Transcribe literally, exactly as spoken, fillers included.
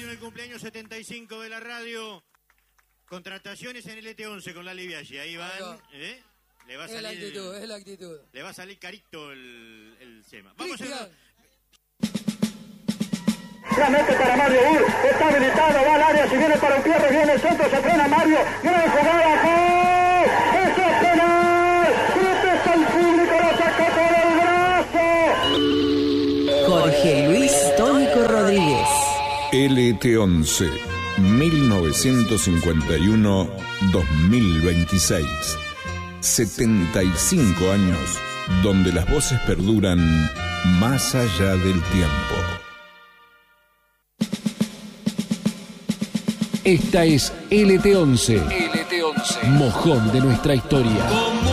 en el cumpleaños setenta y cinco de la radio. Contrataciones en el L T once con la Liviachi. Ahí van. ¿eh? Le va a Es salir, la actitud, es la actitud. Le va a salir carito el, el SEMA. Vamos a ver. La mete para Mario Ur, está habilitado, va al área, si viene para un cierre, viene el centro, se frena Mario, gran jugada, ¡gol! ¡Eso es penal! ¡Grites al público, lo sacó por el brazo! Jorge Luis Tónico Rodríguez. L T once, mil novecientos cincuenta y uno a dos mil veintiséis. setenta y cinco años donde las voces perduran más allá del tiempo. Esta es L T once, L T once, mojón de nuestra historia.